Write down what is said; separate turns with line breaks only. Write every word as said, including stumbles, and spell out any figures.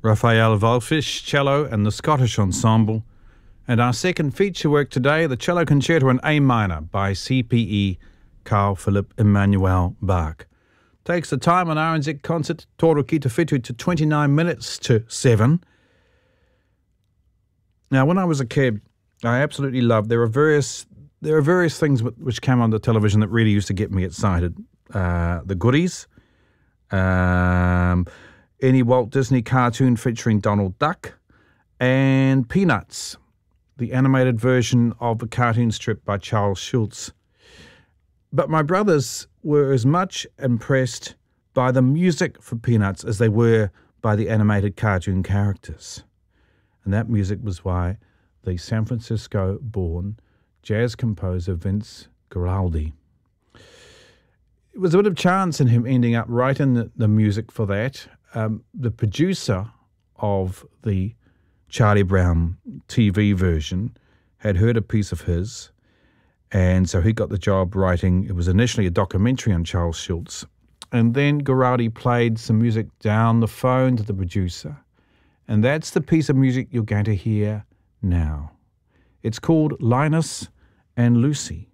Raphael Wallfisch, cello and the Scottish Ensemble. And our second feature work today, the Cello Concerto in A minor by C P E Carl Philipp Emanuel Bach. Takes the time on R N Z concert, Toro ki te whitu, to twenty-nine minutes to seven. Now, when I was a kid, I absolutely loved, there are various, there are various things which came on the television that really used to get me excited. Uh, the Goodies, um, any Walt Disney cartoon featuring Donald Duck, and Peanuts, the animated version of a cartoon strip by Charles Schulz. But my brothers were as much impressed by the music for Peanuts as they were by the animated cartoon characters. And that music was why the San Francisco-born jazz composer Vince Guaraldi. It was a bit of chance in him ending up writing the, the music for that. Um, the producer of the Charlie Brown T V version had heard a piece of his, and so he got the job writing. It was initially a documentary on Charles Schulz, and then Guaraldi played some music down the phone to the producer, and that's the piece of music you're going to hear now. It's called Linus and Lucy.